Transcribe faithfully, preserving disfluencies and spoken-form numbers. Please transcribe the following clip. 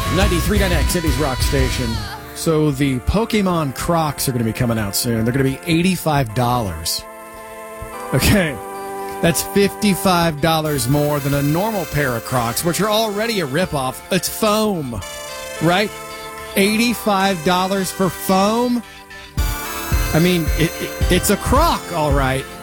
ninety-three point nine X, City's Rock Station. So the Pokemon Crocs are going to be coming out soon. They're going to be eighty-five dollars. Okay, that's fifty-five dollars more than a normal pair of Crocs, which are already a ripoff. It's foam, right? eighty-five dollars for foam? I mean, it, it, it's a Croc, all right.